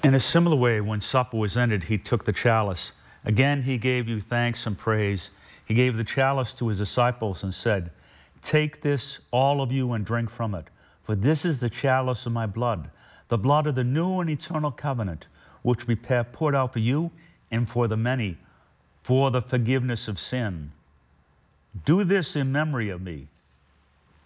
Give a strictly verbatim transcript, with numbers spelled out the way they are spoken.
In a similar way, when supper was ended, he took the chalice. Again, he gave you thanks and praise. He gave the chalice to his disciples and said, "Take this, all of you, and drink from it. For this is the chalice of my blood, the blood of the new and eternal covenant, which will be poured out for you and for the many, for the forgiveness of sin. Do this in memory of me."